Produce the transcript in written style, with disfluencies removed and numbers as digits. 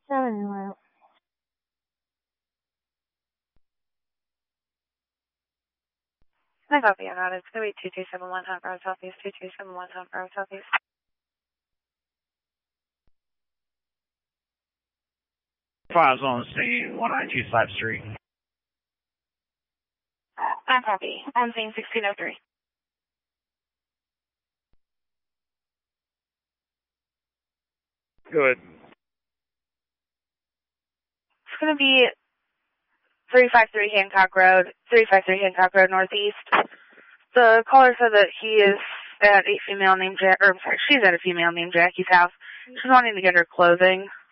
7 I copy on that. It's going to be 2271 Hunt Road Southeast, 2271 Hunt Road Southeast. Files on the station, 192 Street. I copy. On scene 1603. Go ahead. It's going to be 353 Hancock Road Northeast. The caller said that he is at a female named she's at a female named Jackie's house. She's wanting to get her clothing.